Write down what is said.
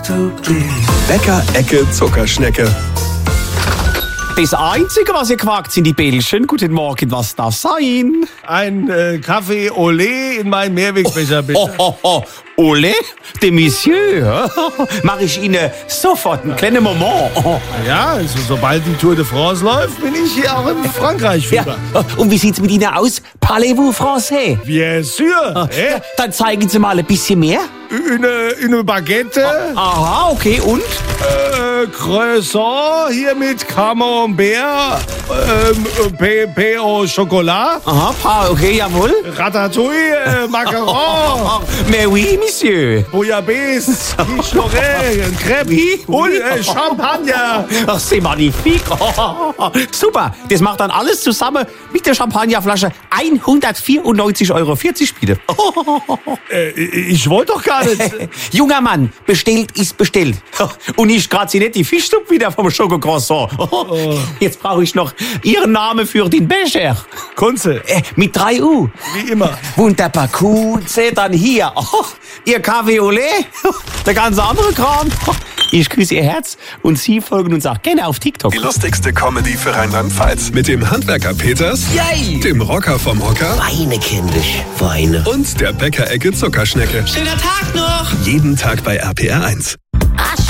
Bäcker-Ecke Zuckerschnecke. Das Einzige, was ihr quakt, sind die Bällchen. Guten Morgen, was darf sein? Ein Kaffee Olé in meinen Mehrwegbecher, bitte. Ole, de Monsieur. Mach ich Ihnen sofort einen kleinen Moment. Ja, also sobald die Tour de France läuft, bin ich hier auch in Frankreich fieber. Ja. Und wie sieht's mit Ihnen aus? Parlez-vous français? Bien sûr. Dann zeigen Sie mal ein bisschen mehr. Eine Baguette, Aha, okay, und? Croissant hier mit Camembert, Pain au Chocolat, Aha, okay, jawohl. Ratatouille, Macaron, Mais oui, Monsieur. Bouillabaisse, Quiche Lorraine, Crêpe Oui, und oui. Champagner. Ach, c'est magnifique. Super, das macht dann alles zusammen mit der Champagnerflasche 194,40 Euro bitte. Ich wollte doch gar nicht. Junger Mann, bestellt ist bestellt. Und ich kratze nicht die Fischstupp wieder vom Schokocroissant. Jetzt brauche ich noch Ihren Namen für den Becher. Kunze, Mit 3 U. wie immer. Wunderbar, Kunze, dann hier. Ihr Kaffee Olé, der ganze andere Kram. Ich küsse Ihr Herz und Sie folgen uns auch gerne auf TikTok. Die lustigste Comedy für Rheinland-Pfalz. Mit dem Handwerker Peters, Yay! dem Rocker vom Hocker Weine, kindisch, weine. und der Bäcker-Ecke Zuckerschnecke. Schöner Tag noch. Jeden Tag bei RPR 1.